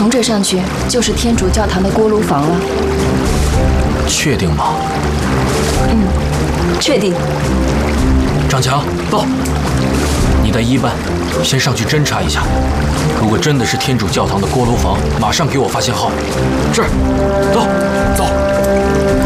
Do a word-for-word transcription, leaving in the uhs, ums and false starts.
从这上去就是天主教堂的锅炉房了。 确定吗？ 嗯，确定。 张强，到。你带一班先上去侦查一下，如果真的是天主教堂的锅炉房，马上给我发信号。是，走，走。